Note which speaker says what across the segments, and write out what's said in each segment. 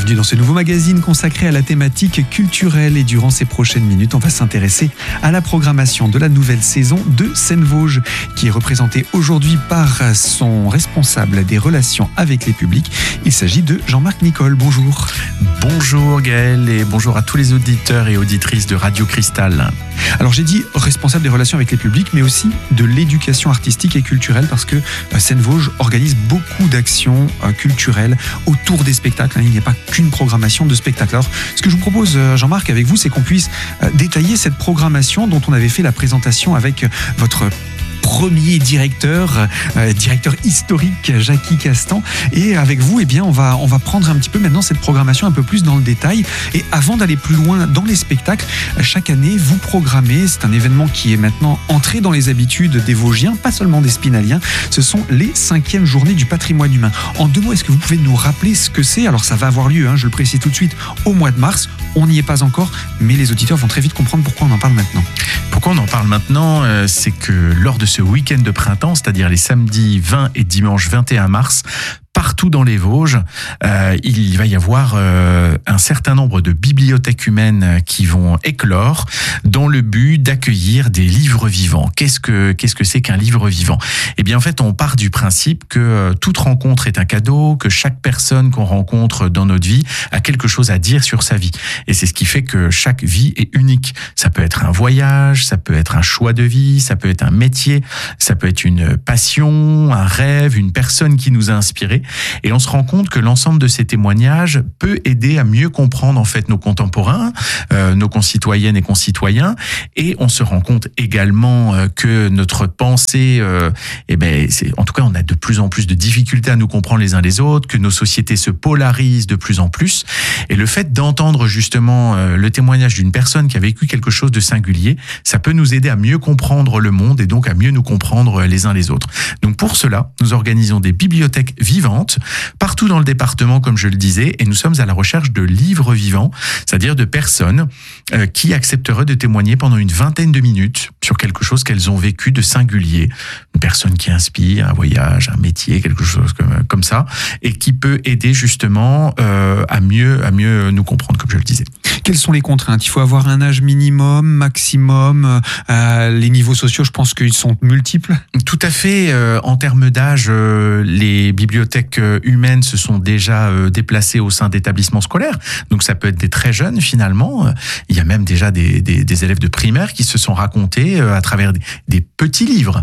Speaker 1: Bienvenue dans ce nouveau magazine consacré à la thématique culturelle et durant ces prochaines minutes, on va s'intéresser à la programmation de la nouvelle saison de Seine-Vosges qui est représentée aujourd'hui par son responsable des relations avec les publics. Il s'agit de Jean-Marc Nicole. Bonjour.
Speaker 2: Bonjour Gaël et bonjour à tous les auditeurs et auditrices de Radio Cristal.
Speaker 1: Alors j'ai dit responsable des relations avec les publics, mais aussi de l'éducation artistique et culturelle parce que Seine-Vosges organise beaucoup d'actions culturelles autour des spectacles. Il n'y a pas qu'une programmation de spectacles. Alors ce que je vous propose, Jean-Marc, avec vous, c'est qu'on puisse détailler cette programmation dont on avait fait la présentation avec votre premier directeur historique, Jackie Castan. Et avec vous, on va prendre un petit peu maintenant cette programmation un peu plus dans le détail. Et avant d'aller plus loin dans les spectacles, chaque année, vous programmez, c'est un événement qui est maintenant entré dans les habitudes des Vosgiens, pas seulement des Spinaliens, ce sont les 5e journées du patrimoine humain. En 2 mots, est-ce que vous pouvez nous rappeler ce que c'est ? Alors ça va avoir lieu, je le précise tout de suite, au mois de mars. On n'y est pas encore, mais les auditeurs vont très vite comprendre pourquoi on en parle maintenant.
Speaker 2: Pourquoi on en parle maintenant ? C'est que lors de ce week-end de printemps, c'est-à-dire les samedis 20 et dimanche 21 mars, partout dans les Vosges, il va y avoir un certain nombre de bibliothèques humaines qui vont éclore dans le but d'accueillir des livres vivants. Qu'est-ce que c'est qu'un livre vivant ? Eh bien, en fait, on part du principe que toute rencontre est un cadeau, que chaque personne qu'on rencontre dans notre vie a quelque chose à dire sur sa vie. Et c'est ce qui fait que chaque vie est unique. Ça peut être un voyage, ça peut être un choix de vie, ça peut être un métier, ça peut être une passion, un rêve, une personne qui nous a inspirés. Et on se rend compte que l'ensemble de ces témoignages peut aider à mieux comprendre en fait nos contemporains, nos concitoyennes et concitoyens. Et on se rend compte également que notre pensée, en tout cas, on a de plus en plus de difficultés à nous comprendre les uns les autres, que nos sociétés se polarisent de plus en plus. Et le fait d'entendre justement le témoignage d'une personne qui a vécu quelque chose de singulier, ça peut nous aider à mieux comprendre le monde et donc à mieux nous comprendre les uns les autres. Donc pour cela, nous organisons des bibliothèques vivantes partout dans le département, comme je le disais, et nous sommes à la recherche de livres vivants, c'est-à-dire de personnes qui accepteraient de témoigner pendant une 20aine de minutes sur quelque chose qu'elles ont vécu de singulier, une personne qui inspire, un voyage, un métier, quelque chose comme ça, et qui peut aider justement à mieux nous comprendre, comme je le disais.
Speaker 1: Quelles sont les contraintes ? Il faut avoir un âge minimum, maximum, les niveaux sociaux, je pense qu'ils sont multiples.
Speaker 2: Tout à fait. En termes d'âge, les bibliothèques humaines se sont déjà déplacées au sein d'établissements scolaires. Donc ça peut être des très jeunes finalement. Il y a même déjà des élèves de primaire qui se sont racontés à travers des petits livres.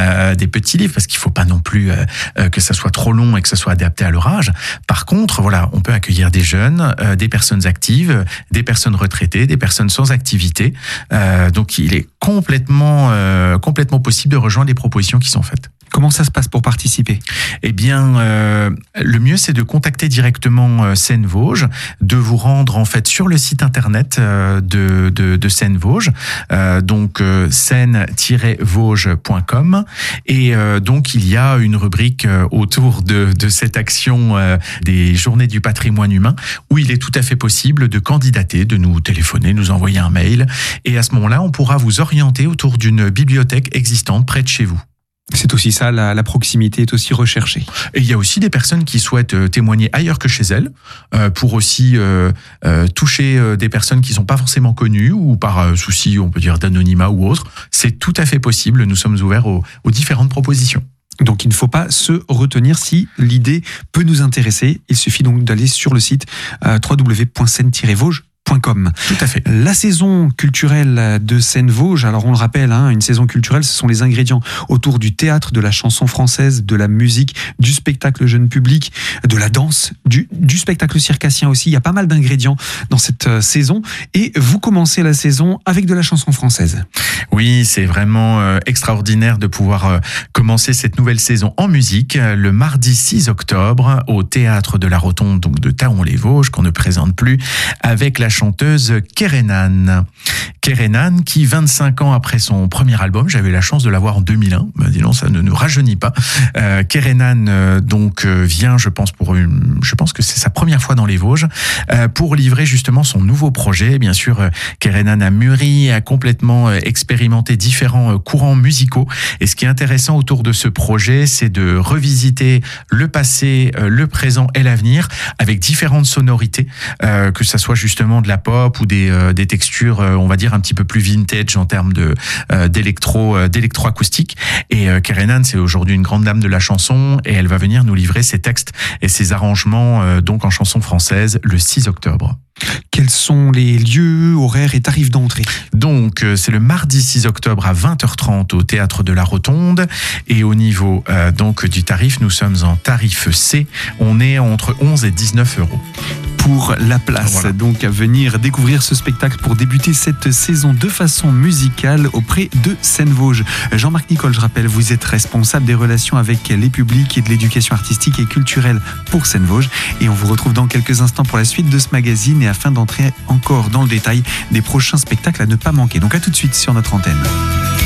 Speaker 2: Parce qu'il ne faut pas non plus que ça soit trop long et que ça soit adapté à leur âge. Par contre, voilà, on peut accueillir des jeunes, des personnes actives, des personnes retraitées, des personnes sans activité. Donc il est complètement possible de rejoindre les propositions qui sont faites.
Speaker 1: Comment ça se passe pour participer ?
Speaker 2: Eh bien, le mieux, c'est de contacter directement Seine-Vosges, de vous rendre en fait sur le site internet de Seine-Vosges, donc seine-vosges.com. Et donc, il y a une rubrique autour de cette action des Journées du patrimoine humain, où il est tout à fait possible de candidater, de nous téléphoner, nous envoyer un mail. Et à ce moment-là, on pourra vous orienter autour d'une bibliothèque existante près de chez vous.
Speaker 1: C'est aussi ça, la proximité est aussi recherchée.
Speaker 2: Et il y a aussi des personnes qui souhaitent témoigner ailleurs que chez elles, pour aussi toucher des personnes qui ne sont pas forcément connues ou par souci, on peut dire, d'anonymat ou autre. C'est tout à fait possible, nous sommes ouverts aux différentes propositions.
Speaker 1: Donc il ne faut pas se retenir si l'idée peut nous intéresser. Il suffit donc d'aller sur le site www.seine-vosges.com.
Speaker 2: Tout à fait.
Speaker 1: La saison culturelle de Seine-Vosges, alors on le rappelle, une saison culturelle, ce sont les ingrédients autour du théâtre, de la chanson française, de la musique, du spectacle jeune public, de la danse, du spectacle circassien aussi. Il y a pas mal d'ingrédients dans cette saison. Et vous commencez la saison avec de la chanson française.
Speaker 2: Oui, c'est vraiment extraordinaire de pouvoir commencer cette nouvelle saison en musique le mardi 6 octobre au théâtre de la Rotonde, donc de Thaon-les-Vosges, qu'on ne présente plus, avec la chanteuse Kerenan. Kerenan qui, 25 ans après son premier album, j'avais la chance de l'avoir en 2001, dis donc, ça ne nous rajeunit pas. Kerenan vient, je pense que c'est sa première fois dans les Vosges, pour livrer justement son nouveau projet. Bien sûr, Kerenan a mûri, a complètement expérimenté différents courants musicaux. Et ce qui est intéressant autour de ce projet, c'est de revisiter le passé, le présent et l'avenir avec différentes sonorités, que ça soit justement de la pop ou des textures, on va dire un petit peu plus vintage en termes d'électroacoustique. Et Kerenan, c'est aujourd'hui une grande dame de la chanson et elle va venir nous livrer ses textes et ses arrangements donc en chanson française le 6 octobre.
Speaker 1: Quels sont les lieux, horaires et tarifs d'entrée?
Speaker 2: Donc, c'est le mardi 6 octobre à 20h30 au Théâtre de la Rotonde. Et au niveau du tarif, nous sommes en tarif C. On est entre 11 et 19 euros.
Speaker 1: Pour la place, voilà. Donc à venir découvrir ce spectacle pour débuter cette saison de façon musicale auprès de Seine-Vosges. Jean-Marc Nicole, je rappelle, vous êtes responsable des relations avec les publics et de l'éducation artistique et culturelle pour Seine-Vosges. Et on vous retrouve dans quelques instants pour la suite de ce magazine et afin d'entrer encore dans le détail des prochains spectacles à ne pas manquer. Donc à tout de suite sur notre antenne.